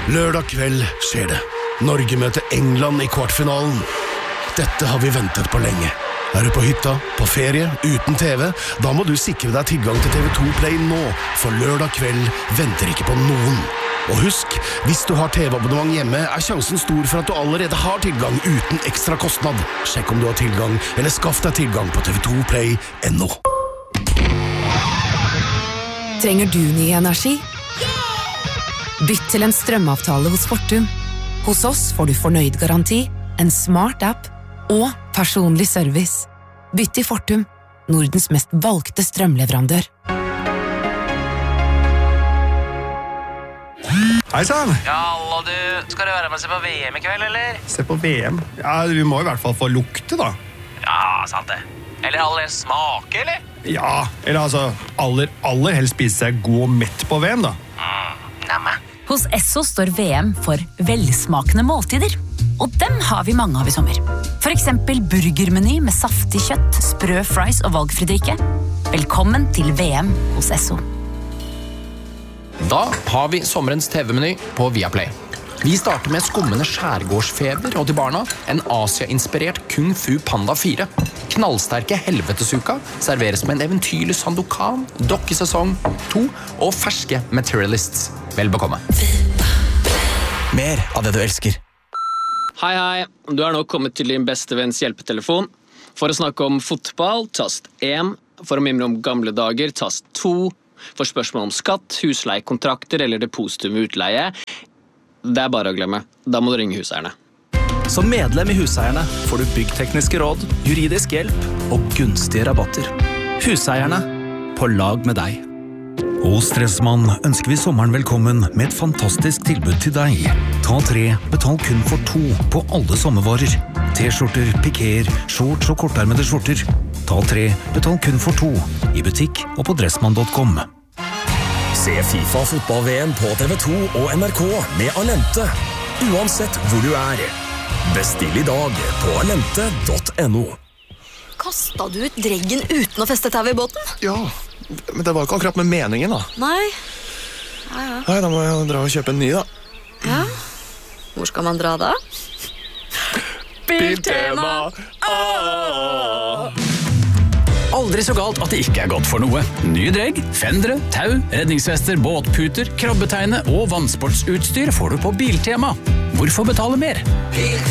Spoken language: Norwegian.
Lørdag kveld skjer det. Norge møter England i kvartfinalen. Dette har vi ventet på lenge. Er du på hytta, på ferie, uten TV? Da må du sikre deg tilgang til TV2 Play nå, for lørdag kveld venter ikke på noen. Og husk, hvis du har TV-abonnement hjemme, er sjansen stor for at du allerede har tilgang uten ekstra kostnad. Sjekk om du har tilgang, eller skaff deg tilgang på TV2 Play.no. Trenger du ny energi? Bytt til en strømavtale hos Fortum. Hos oss får du fornøyd garanti, en smart app og personlig service. Bytt til Fortum, Nordens mest valgte strømleverandør. Hei sann! Ja, hallo du. Skal du være med og se på VM i kveld, eller? Se på VM? Ja, vi må i hvert fall få lukte da. Ja, sant det. Eller aller smake, eller? Ja, eller altså, aller helst spise seg god og mett på VM da. Nemme. Hos Esso står VM for velsmakende måltider. Og dem har vi mange av i sommer. For eksempel burgermeny med saftig kjøtt, sprø fries og valgfridrikke. Velkommen til VM hos Esso. Da har vi sommerens TV-meny på Viaplay. Vi starter med skummende skjærgårdsfeber og til barna en Asia-inspirert Kung Fu Panda 4. Knallsterke helvetesuka serveres med en eventyrlig Sandokan, dokkesesong 2 og ferske Materialists. Vel bekomme. Mer av det du elsker. Hei, hei. Du er nå kommet til din beste venns hjelpetelefon. For å snakke om fotball, tast 1. For å mimre om gamle dager, tast 2. For spørsmål om skatt, husleiekontrakter eller depositum utleie, det er bare å glemme. Da må du ringe Huseierne. Som medlem i Huseierne får du byggtekniske råd, juridisk hjelp og gunstige rabatter. Huseierne, på lag med deg. Hos Dressmann ønsker vi sommeren velkommen med et fantastisk tilbud til deg. Ta 3, betal kun for 2 på alle sommervarer. T-skjorter, pikéer, shorts og kortarmede skjorter. Ta 3, betal kun for 2 i butikk og på dressmann.com. Se FIFA fotball-VM på TV2 og NRK med Alente. Uansett hvor du er. Bestill i dag på alente.no. Kastet du ut dreggen uten å feste tau i båten? Ja, men det var ikke akkurat med meningen da. Nei. Nei, da må jeg dra og kjøpe en ny da. Ja, hvor skal man dra da? Biltema! Aldri så galt at det ikke er godt for noe. Nye dregg, fendere, tau, redningsvester, båtputer, krabbeteine og vannsportsutstyr får du på Biltema. Hvorfor betale mer?